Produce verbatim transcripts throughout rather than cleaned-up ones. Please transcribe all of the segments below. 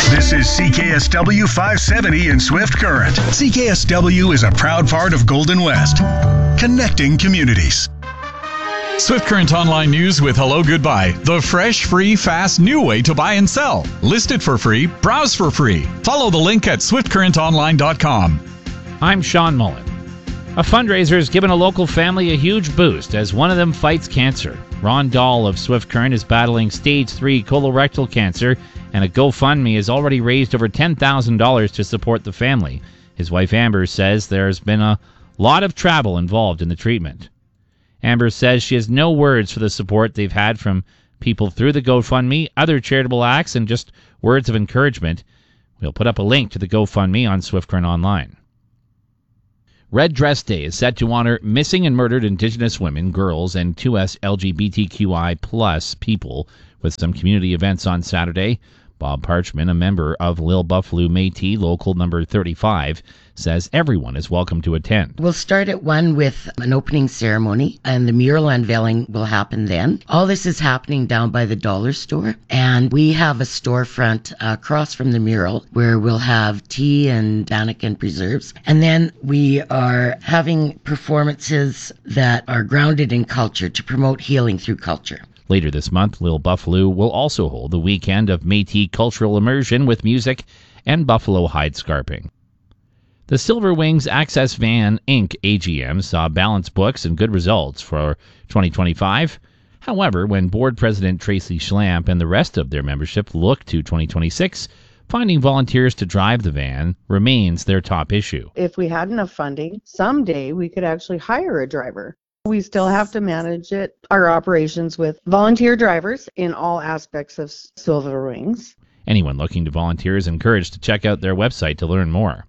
This is C K S W five seventy in Swift Current. C K S W is a proud part of Golden West, connecting communities. Swift Current Online News with Hello Goodbye. The fresh, free, fast, new way to buy and sell. List it for free. Browse for free. Follow the link at swift current online dot com. I'm Sean Mullen. A fundraiser has given a local family a huge boost as one of them fights cancer. Ron Dahl of Swift Current is battling stage three colorectal cancer, and a GoFundMe has already raised over ten thousand dollars to support the family. His wife Amber says there's been a lot of travel involved in the treatment. Amber says she has no words for the support they've had from people through the GoFundMe, other charitable acts, and just words of encouragement. We'll put up a link to the GoFundMe on Swift Current Online. Red Dress Day is set to honor missing and murdered Indigenous women, girls, and two S L G B T Q I plus people with some community events on Saturday. Bob Parchman, a member of Lil Buffalo Métis Local Number thirty-five, says everyone is welcome to attend. We'll start at one with an opening ceremony, and the mural unveiling will happen then. All this is happening down by the dollar store, and we have a storefront uh, across from the mural where we'll have tea and Daniken preserves. And then we are having performances that are grounded in culture to promote healing through culture. Later this month, Lil Buffalo will also hold the weekend of Métis cultural immersion with music and buffalo hide scarping. The Silver Wings Access Van Incorporated A G M saw balanced books and good results for twenty twenty-five. However, when board president Tracy Schlamp and the rest of their membership look to twenty twenty-six, finding volunteers to drive the van remains their top issue. If we had enough funding, someday we could actually hire a driver. We still have to manage it, our operations, with volunteer drivers in all aspects of Silver Wings. Anyone looking to volunteer is encouraged to check out their website to learn more.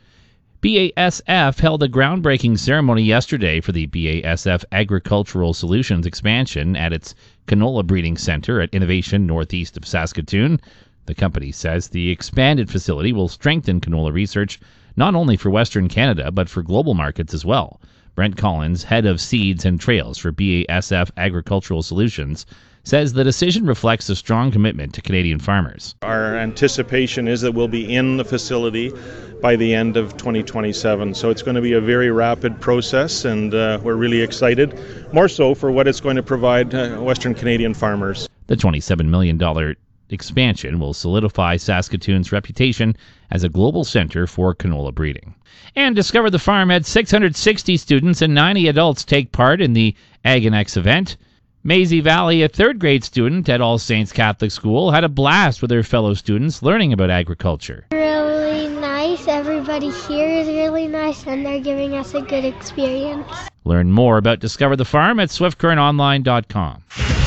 B A S F held a groundbreaking ceremony yesterday for the B A S F Agricultural Solutions expansion at its canola breeding center at Innovation northeast of Saskatoon. The company says the expanded facility will strengthen canola research not only for Western Canada but for global markets as well. Brent Collins, head of seeds and trails for B A S F Agricultural Solutions, says the decision reflects a strong commitment to Canadian farmers. Our anticipation is that we'll be in the facility by the end of twenty twenty-seven. So it's going to be a very rapid process, and uh, we're really excited, more so for what it's going to provide uh, Western Canadian farmers. The twenty-seven million dollars expansion will solidify Saskatoon's reputation as a global center for canola breeding. And Discover the Farm had six hundred sixty students and ninety adults take part in the Ag and X event. Maisie Valley, a third grade student at All Saints Catholic School, had a blast with her fellow students learning about agriculture. Really nice. Everybody here is really nice, and they're giving us a good experience. Learn more about Discover the Farm at swift current online dot com.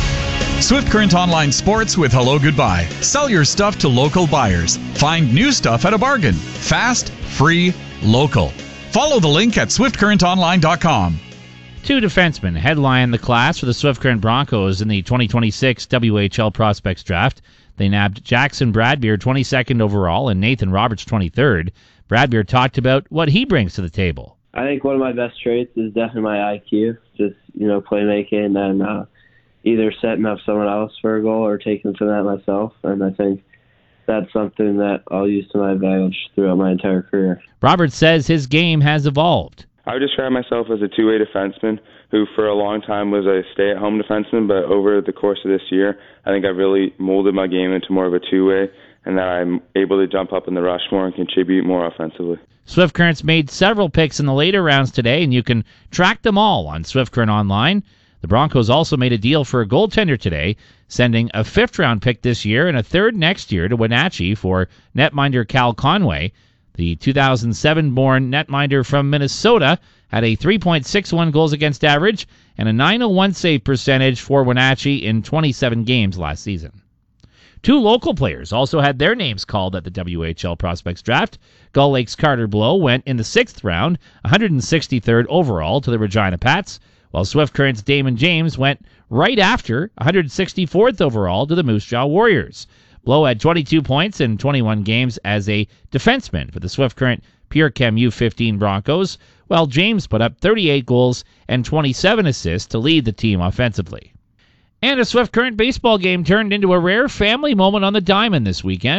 Swift Current Online Sports with Hello Goodbye. Sell your stuff to local buyers. Find new stuff at a bargain. Fast, free, local. Follow the link at swift current online dot com. Two defensemen headline the class for the Swift Current Broncos in the twenty twenty-six W H L Prospects Draft. They nabbed Jackson Bradbeer twenty-second overall and Nathan Roberts twenty-third. Bradbeer talked about what he brings to the table. I think one of my best traits is definitely my I Q. Just, you know, playmaking and uh, either setting up someone else for a goal or taking some of that myself. And I think that's something that I'll use to my advantage throughout my entire career. Roberts says his game has evolved. I would describe myself as a two-way defenseman who for a long time was a stay-at-home defenseman, but over the course of this year, I think I've really molded my game into more of a two-way, and that I'm able to jump up in the rush more and contribute more offensively. Swift Current's made several picks in the later rounds today, and you can track them all on Swift Current Online. The Broncos also made a deal for a goaltender today, sending a fifth-round pick this year and a third next year to Wenatchee for netminder Cal Conway. The two thousand seven-born netminder from Minnesota had a three point six one goals against average and a nine oh one save percentage for Wenatchee in twenty-seven games last season. Two local players also had their names called at the W H L Prospects Draft. Gull Lake's Carter Blow went in the sixth round, one hundred sixty-third overall to the Regina Pats, while Swift Current's Damon James went right after, one hundred sixty-fourth overall to the Moose Jaw Warriors. Blow had twenty-two points in twenty-one games as a defenseman for the Swift Current Pure Chem U fifteen Broncos, while James put up thirty-eight goals and twenty-seven assists to lead the team offensively. And a Swift Current baseball game turned into a rare family moment on the diamond this weekend.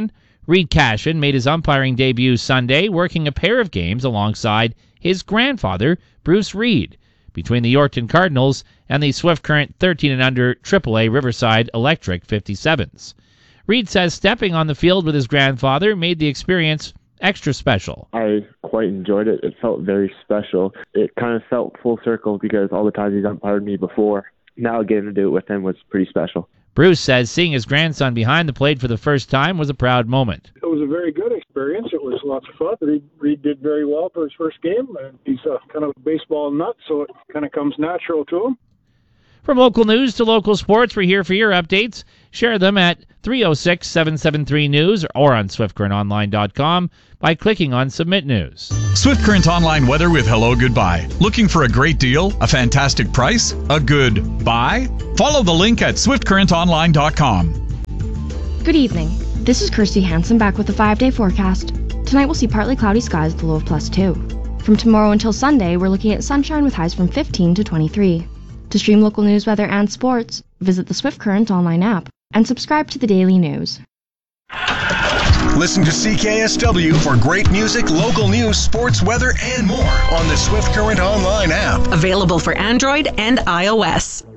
Reed Cashin made his umpiring debut Sunday, working a pair of games alongside his grandfather, Bruce Reed, between the Yorkton Cardinals and the Swift Current thirteen and under triple A Riverside Electric fifty-sevens. Reed says stepping on the field with his grandfather made the experience extra special. I quite enjoyed it. It felt very special. It kind of felt full circle because all the times he's umpired me before, now getting to do it with him was pretty special. Bruce says seeing his grandson behind the plate for the first time was a proud moment. It was a very good experience. It was lots of fun. Reed, Reed did very well for his first game. And he's a kind of a baseball nut, so it kind of comes natural to him. From local news to local sports, we're here for your updates. Share them at three oh six, seven seven three news or on swift current online dot com by clicking on Submit News. Swift Current Online weather with Hello Goodbye. Looking for a great deal, a fantastic price, a good buy? Follow the link at swift current online dot com. Good evening. This is Kirsty Hansen back with the five-day forecast. Tonight we'll see partly cloudy skies with a low of plus two. From tomorrow until Sunday, we're looking at sunshine with highs from fifteen to twenty-three. To stream local news, weather, and sports, visit the Swift Current online app and subscribe to the daily news. Listen to C K S W for great music, local news, sports, weather, and more on the Swift Current online app. Available for Android and iOS.